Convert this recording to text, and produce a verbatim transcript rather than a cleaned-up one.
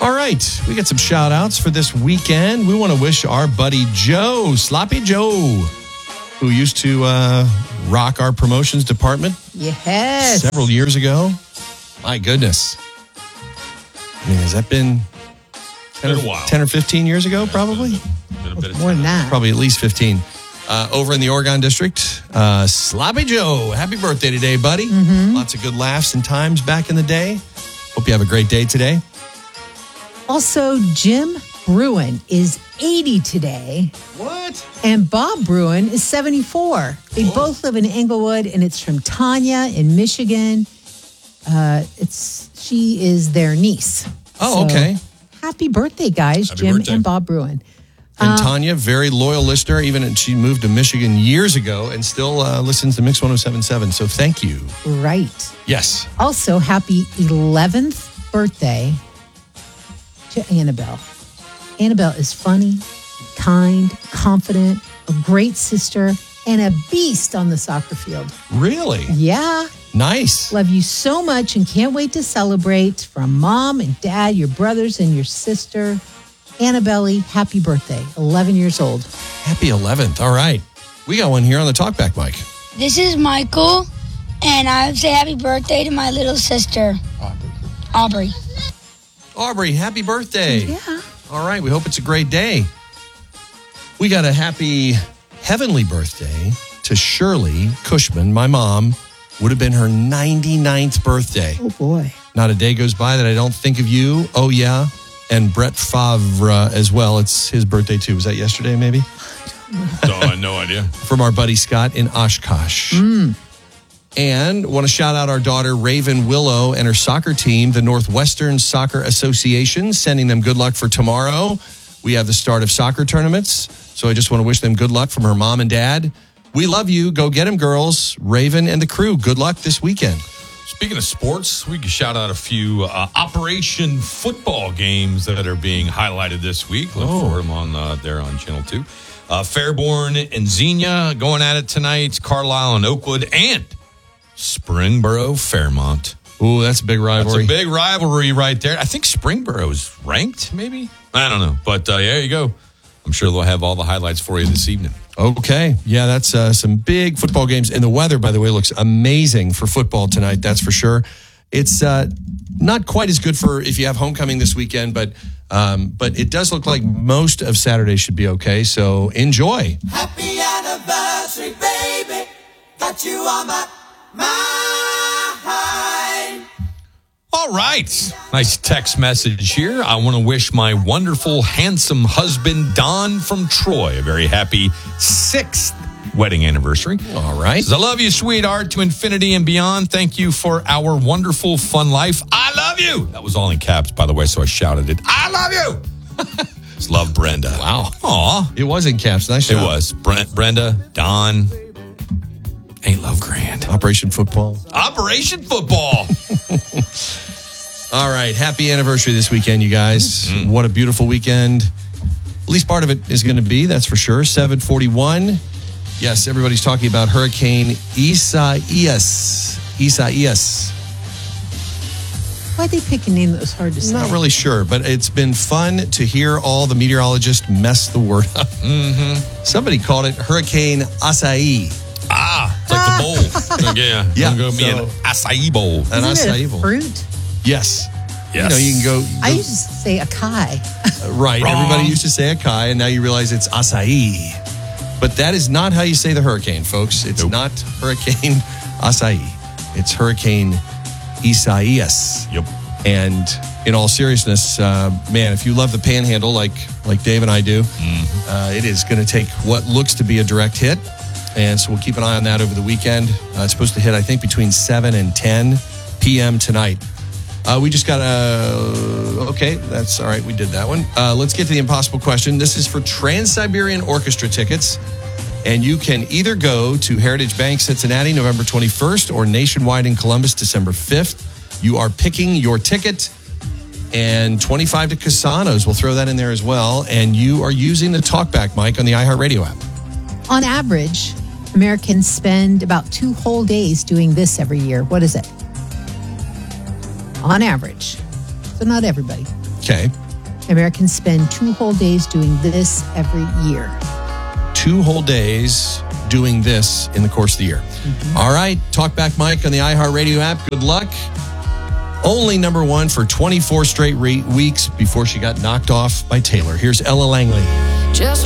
All right, we got some shout outs for this weekend. We want to wish our buddy Joe, Sloppy Joe, who used to uh, rock our promotions department yes. several years ago. My goodness. I mean, has that been ten, been a or, while. ten or fifteen years ago, probably? Been a bit of More than that. Probably at least fifteen. Uh, over in the Oregon District, uh, Sloppy Joe, happy birthday today, buddy. Mm-hmm. Lots of good laughs and times back in the day. Hope you have a great day today. Also, Jim Bruin is eighty today. What? And Bob Bruin is seventy-four. They Whoa. both live in Englewood, and it's from Tanya in Michigan. Uh, it's She is their niece. Oh, So, okay. Happy birthday, guys, Happy Jim birthday. and Bob Bruin. And Tanya, very loyal listener, even she moved to Michigan years ago and still uh, listens to Mix one oh seven point seven. So thank you. Right. Yes. Also, happy eleventh birthday to Annabelle. Annabelle is funny, kind, confident, a great sister, and a beast on the soccer field. Really? Yeah. Nice. Love you so much and can't wait to celebrate from mom and dad, your brothers and your sister. Annabelle, happy birthday. eleven years old. Happy eleventh. All right. We got one here on the talkback mic. This is Michael, and I would say happy birthday to my little sister, Aubrey. Aubrey, happy birthday. Yeah. All right. We hope it's a great day. We got a happy heavenly birthday to Shirley Cushman. My mom would have been her ninety-ninth birthday. Oh, boy. Not a day goes by that I don't think of you. Oh, yeah. And Brett Favre as well. It's his birthday, too. Was that yesterday, maybe? No, I had no idea. From our buddy Scott in Oshkosh. And want to shout out our daughter, Raven Willow, and her soccer team, the Northwestern Soccer Association, sending them good luck for tomorrow. We have the start of soccer tournaments. So I just want to wish them good luck from her mom and dad. We love you. Go get them, girls. Raven and the crew. Good luck this weekend. Speaking of sports, we can shout out a few uh, Operation football games that are being highlighted this week. Look Oh. for them on uh, there on Channel two. Uh, Fairborn and Xenia going at it tonight. Carlisle and Oakwood and Springboro Fairmont. Ooh, that's a big That's rivalry. a big rivalry right there. I think Springboro's ranked, maybe? I don't know. But uh, there you go. I'm sure they'll have all the highlights for you this evening. Okay. Yeah, that's uh, some big football games. And the weather, by the way, looks amazing for football tonight. That's for sure. It's uh, not quite as good for if you have homecoming this weekend, but um, but it does look like most of Saturday should be okay. So enjoy. Happy anniversary, baby. Got you on my mind. All right. Nice text message here. I want to wish my wonderful, handsome husband, Don from Troy, a very happy sixth wedding anniversary. All right. Says, I love you, sweetheart, to infinity and beyond. Thank you for our wonderful, fun life. I love you. That was all in caps, by the way, so I shouted it. I love you. Just love Brenda. Wow. Aw. It was in caps. Nice It job. was. Brent, Brenda, Don. Ain't love grand. Operation Football. Operation Football. All right. Happy anniversary this weekend, you guys. Mm-hmm. What a beautiful weekend. At least part of it is going to be, that's for sure. seven forty-one. Yes, everybody's talking about Hurricane Isaias. Isaias. Why'd they pick a name that was hard to say? Not really sure, but it's been fun to hear all the meteorologists mess the word up. Mm-hmm. Somebody called it Hurricane Acai. Ah, it's like the bowl. Yeah. Yeah, Gonna go be so- an acai bowl. An Isn't it acai a bowl. fruit? Yes. Yes. You know, you can go. I go- used to say acai. right. Wrong. Everybody used to say acai, and now you realize it's acai. But that is not how you say the hurricane, folks. It's Nope. not Hurricane Acai. It's Hurricane Isaias. Yep. And in all seriousness, uh, man, if you love the Panhandle like like Dave and I do, Mm-hmm. uh, it is going to take what looks to be a direct hit. And so we'll keep an eye on that over the weekend. Uh, it's supposed to hit, I think, between seven and ten p.m. tonight. Uh, we just got a... Okay, that's all right. We did that one. Uh, let's get to the impossible question. This is for Trans-Siberian Orchestra tickets. And you can either go to Heritage Bank Cincinnati November twenty-first or Nationwide in Columbus December fifth. You are picking your ticket. And twenty-five to Casanos. We'll throw that in there as well. And you are using the TalkBack mic on the iHeartRadio app. On average, Americans spend about two whole days doing this every year. What is it? On average. So not everybody. Okay. Americans spend two whole days doing this every year. Two whole days doing this in the course of the year. Mm-hmm. All right. Talkback Mike on the iHeartRadio app. Good luck. Only number one for twenty-four straight re- weeks before she got knocked off by Taylor. Here's Ella Langley. Just